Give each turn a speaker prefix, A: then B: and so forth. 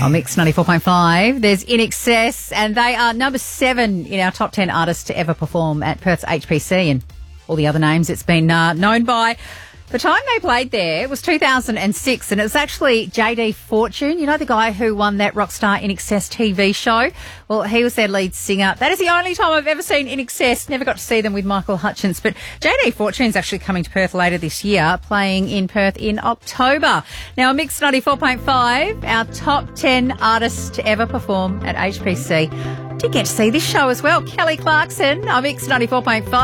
A: On Mix 94.5, there's In Excess, and they are number 7 in our top 10 artists to ever perform at Perth's HPC, and all the other names it's been known by. The time they played there was 2006, and it was actually JD Fortune, you know, the guy who won that Rockstar In Excess TV show. Well, he was their lead singer. That is the only time I've ever seen In Excess. Never got to see them with Michael Hutchence. But JD Fortune's actually coming to Perth later this year, playing in Perth in October. Now, on Mix 94.5, our top 10 artists to ever perform at HPC. Did get to see this show as well. Kelly Clarkson on Mix 94.5.